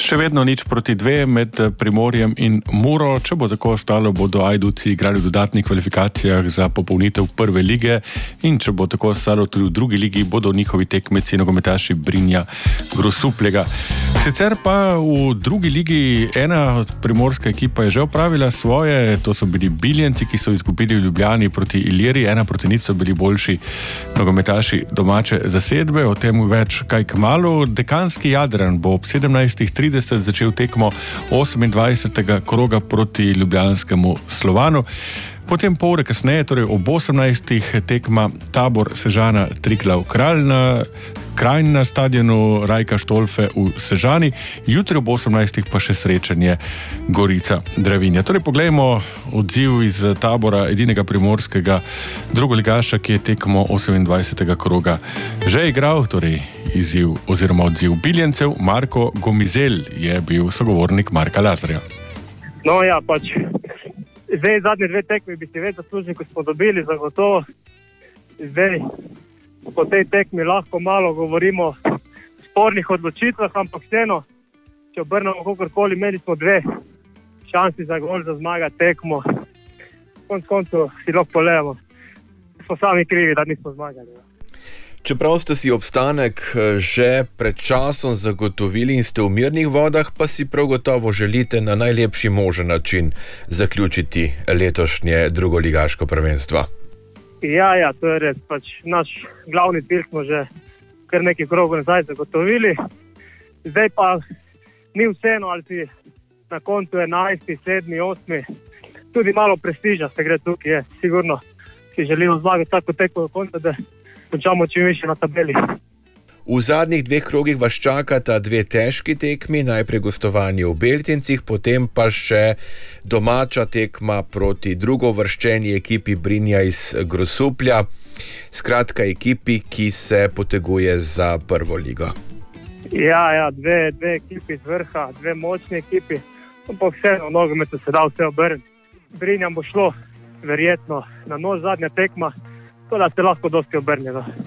Še vedno 0-2 med Primorjem in Muro. Če bo tako ostalo, bodo Ajdovci igrali v dodatnih kvalifikacijah za popolnitev prve lige in če bo tako ostalo tudi v drugi ligi, bodo njihovi tekmeci nogometaši Brinja Grosuplega. Sicer pa v drugi ligi ena primorska ekipa je že opravila svoje, to so bili Biljenci, ki so izgubili v Ljubljani proti Iliri, 1-0 so bili boljši nogometaši domače zasedbe, o tem več kaj kmalu. Dekanski Jadran bo ob 17:30 začel tekmo 28. kroga proti ljubljanskemu Slovanu. Potem pol ure kasneje, torej ob 18. tekma Tabor Sežana Triglav Kranj na stadionu Rajka Štolfe v Sežani. Jutri ob 18. pa še srečanje Gorica Dravinja. Torej poglejmo odziv iz Tabora, edinega primorskega drugoligaša, ki je tekmo 28. kroga že igral, torej odziv Biljencev. Marko Gomizel je bil sogovornik Marka Lazarja. No ja, zdaj zadnje 2 tekmi bi si več zaslužili, ko smo dobili zagotovo. Zdaj po tej tekmi lahko malo govorimo o spornih odločitvah, ampak vseeno, če obrnemo kakorkoli, imeli smo 2 šansi za gol, za zmaga tekmo. Konec koncev si lahko polejemo. Smo sami krivi, da nismo zmagali. Čeprav ste si obstanek že pred časom zagotovili in ste v mirnih vodah, pa si prav gotovo želite na najlepši možen način zaključiti letošnje drugoligaško prvenstvo. Ja, to je res. Naš glavni cilj smo že kar nekaj krogov nazaj zagotovili. Zdaj pa ni vseeno, ali si na koncu 11., 7., 8. Tudi malo prestiža se gre tukaj, sigurno si želimo zmagati tako tekmo do konca, da končamo čim više na tabeli. V zadnjih 2 krogih vas čakata 2 težki tekmi, najprej gostovanje v Beltincih, potem pa še domača tekma proti drugovrščeni ekipi Brinja iz Grosuplja. Skratka, ekipi, ki se poteguje za prvo ligo. Ja, 2 ekipi iz vrha, 2 močni ekipi, ampak vseeno v nogometu se da vse obrniti. Brinjam bo šlo verjetno na nož zadnja tekma, to da se lahko dosti obrne.